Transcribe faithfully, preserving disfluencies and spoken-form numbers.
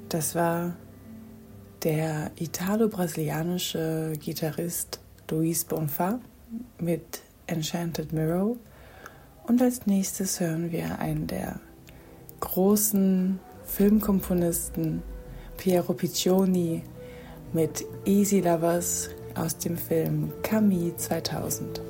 Das war der italo-brasilianische Gitarrist Luis Bonfá mit Enchanted Mirror. Und als nächstes hören wir einen der großen Filmkomponisten, Piero Piccioni, mit Easy Lovers aus dem Film Camille zweitausend.